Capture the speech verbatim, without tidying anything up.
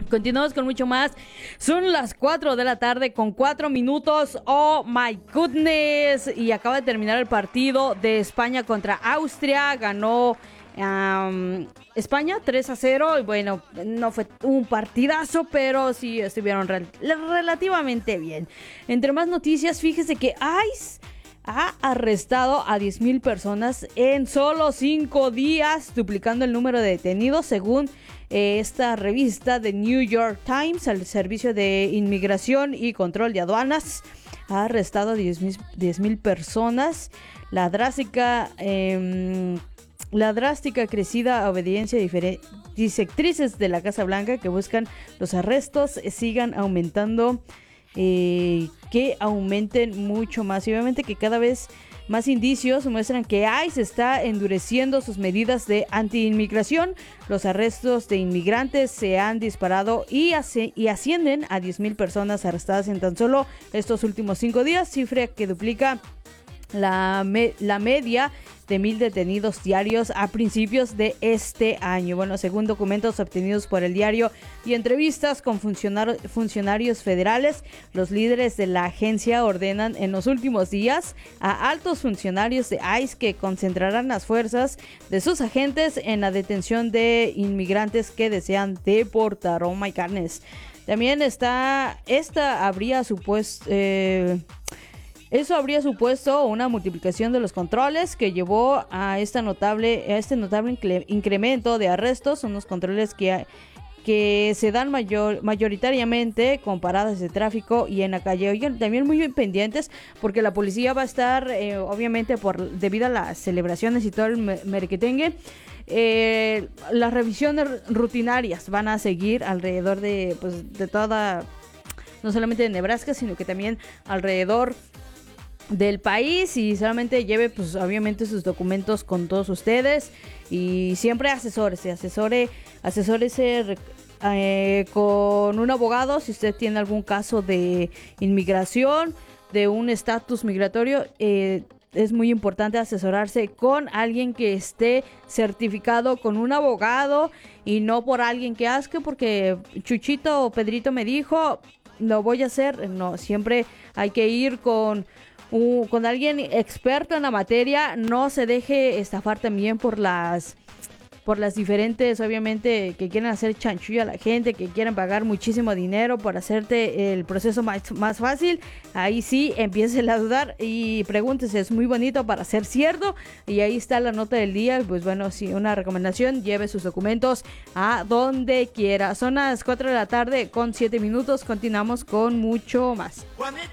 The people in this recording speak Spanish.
Continuamos con mucho más. Son las cuatro de la tarde con cuatro minutos. Oh my goodness. Y acaba de terminar el partido de España contra Austria. Ganó um, España tres a cero. Y bueno, no fue un partidazo, pero sí estuvieron rel- relativamente bien. Entre más noticias, fíjese que ICE ha arrestado a diez mil personas en solo cinco días, duplicando el número de detenidos, según eh, esta revista de New York Times. El Servicio de Inmigración y Control de Aduanas ha arrestado a diez mil personas. La drástica, eh, la drástica crecida obediencia de directrices de la Casa Blanca que buscan los arrestos sigan aumentando. Eh, que aumenten mucho más y obviamente que cada vez más indicios muestran que ICE está endureciendo sus medidas de anti-inmigración. Los arrestos de inmigrantes se han disparado y, hace, y ascienden a diez mil personas arrestadas en tan solo estos últimos cinco días, cifra que duplica la, me, la media de mil detenidos diarios a principios de este año. Bueno, según documentos obtenidos por el diario y entrevistas con funcionar, funcionarios federales, los líderes de la agencia ordenan en los últimos días a altos funcionarios de ICE que concentrarán las fuerzas de sus agentes en la detención de inmigrantes que desean deportar. Oh my goodness. También está, esta habría supuesto... Eh, Eso habría supuesto una multiplicación de los controles que llevó a, esta notable, a este notable incremento de arrestos. Son los controles que, que se dan mayor, mayoritariamente con paradas de tráfico y en la calle. Oigan, también muy pendientes porque la policía va a estar, eh, obviamente, por debido a las celebraciones y todo el merequetengue, eh, las revisiones rutinarias van a seguir alrededor de, pues, de toda, no solamente de Nebraska, sino que también alrededor del país, y solamente lleve pues obviamente sus documentos con todos ustedes y siempre asesórese, asesore, asesórese eh, con un abogado si usted tiene algún caso de inmigración, de un estatus migratorio. Eh, es muy importante asesorarse con alguien que esté certificado, con un abogado y no por alguien que asque porque Chuchito o Pedrito me dijo, lo voy a hacer. No, siempre hay que ir con Uh, con alguien experto en la materia. No se deje estafar también por las por las diferentes, obviamente, que quieren hacer chanchullo a la gente, que quieren pagar muchísimo dinero por hacerte el proceso más, más fácil. Ahí sí, empiece a dudar y pregúntese, es muy bonito para ser cierto. Y ahí está la nota del día. Pues bueno, sí, una recomendación, lleve sus documentos a donde quiera. Son las cuatro de la tarde con siete minutos, continuamos con mucho más.